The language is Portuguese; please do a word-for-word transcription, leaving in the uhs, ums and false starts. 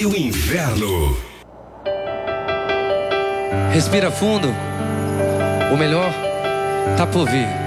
Rádio Inverno. Respira fundo. O melhor tá por vir.